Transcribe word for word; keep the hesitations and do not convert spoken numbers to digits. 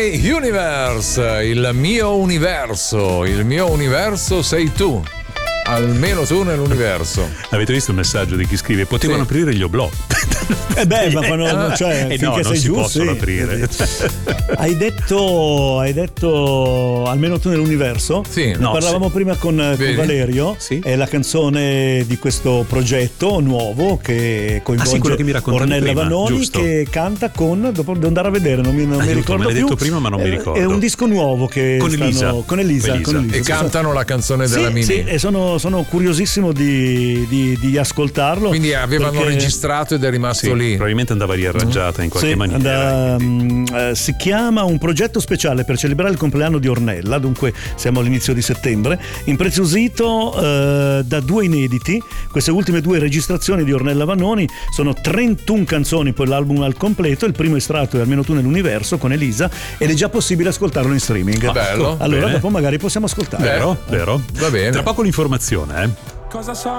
My Universe, il mio universo, il mio universo sei tu. Almeno tu nell'universo. Avete visto il messaggio di chi scrive? Potevano Sì. aprire gli oblò. Eh beh, ma quando, cioè, eh finché no, non sei si giù, possono sì. aprire. Hai detto, hai detto almeno tu nell'universo. Sì. Ne No, parlavamo sì. prima con, con Vedi? Valerio. Sì. È la canzone di questo progetto nuovo che coinvolge Ah, sì, quello che mi raccontavi Ornella prima, Vanoni, giusto. che canta con, dopo devo andare a vedere, non mi, non mi Aiuto, ricordo me l'hai più. detto prima, ma non mi È- ricordo. È un disco nuovo che Con stanno, Elisa. con Elisa, Elisa. con Elisa. E Sì, cantano la canzone della sì, Mimì. sì, e sono, sono curiosissimo di, di, di ascoltarlo. Quindi avevano perché- registrato ed è rimasto Sì, lì. probabilmente andava riarrangiata in qualche Sì, maniera. and- um, eh, si chiama Un progetto speciale per celebrare il compleanno di Ornella, dunque siamo all'inizio di settembre, impreziosito eh, da due inediti. Queste ultime due registrazioni di Ornella Vanoni sono trentuno canzoni, poi l'album al completo. Il primo estratto è Almeno tu nell'universo con Elisa ed è già possibile ascoltarlo in streaming. Che bello. Allora Bene. dopo magari possiamo ascoltare. Vero, vero. Va bene. Tra poco l'informazione, eh. Cosa so?